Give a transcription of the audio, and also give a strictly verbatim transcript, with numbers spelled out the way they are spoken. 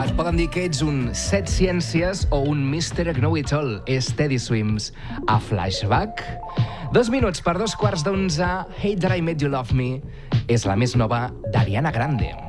Et poden dir que ets un set ciències o un mister Know-It-All. És Teddy Swims a Flashback. Dos minuts per dos quarts d'onze. Hate That I Made You Love Me és la més nova d'Ariana Grande.